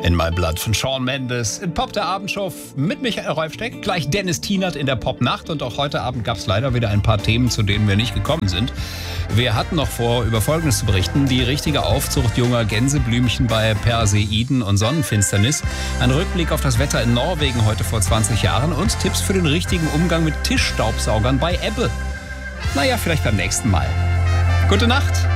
In My Blood von Shawn Mendes, in Pop der Abendshow mit Michael Reufsteck, gleich Dennis Tienert in der Popnacht und auch heute Abend gab es leider wieder ein paar Themen, zu denen wir nicht gekommen sind. Wir hatten noch vor, über Folgendes zu berichten: die richtige Aufzucht junger Gänseblümchen bei Perseiden und Sonnenfinsternis, ein Rückblick auf das Wetter in Norwegen heute vor 20 Jahren und Tipps für den richtigen Umgang mit Tischstaubsaugern bei Ebbe. Naja, vielleicht beim nächsten Mal. Gute Nacht.